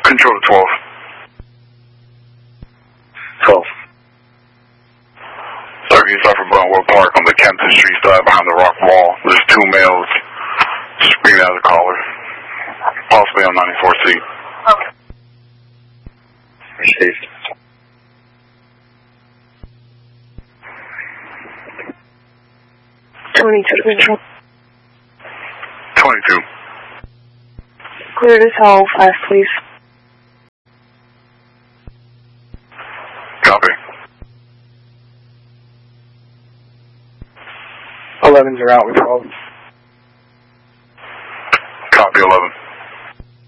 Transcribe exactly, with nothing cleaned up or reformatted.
Control to twelve. twelve. Circuit start from Brownwood Park on the Kempton Street side behind the rock wall. There's two males screaming at the caller. Possibly on ninety-four C. Okay. Received. twenty-two Control. twenty-two. Clear to Tower five, please. Copy. elevens are out with twelve.